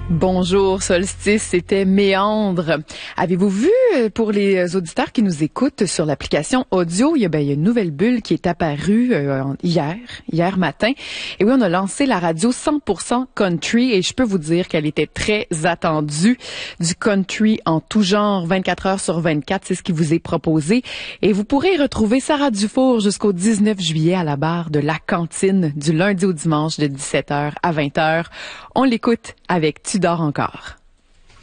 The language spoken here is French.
Bonjour Solstice, c'était Méandre. Avez-vous vu, pour les auditeurs qui nous écoutent sur l'application audio, il y a une nouvelle bulle qui est apparue hier matin. Et oui, on a lancé la radio 100% country et je peux vous dire qu'elle était très attendue. Du country en tout genre, 24 heures sur 24, c'est ce qui vous est proposé. Et vous pourrez retrouver Sarah Dufour jusqu'au 19 juillet à la barre de la cantine du lundi au dimanche de 17h à 20h. On l'écoute avec Tu dors encore.